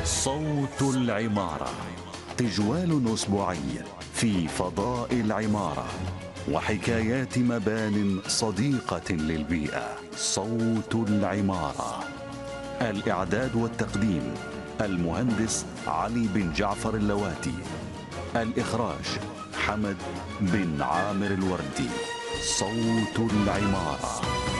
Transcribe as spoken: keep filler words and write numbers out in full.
صوت العمارة، تجوال أسبوعي في فضاء العمارة وحكايات مبان صديقة للبيئة. صوت العمارة، الإعداد والتقديم المهندس علي بن جعفر اللواتي، الإخراج حمد بن عامر الوردي. صوت العمارة.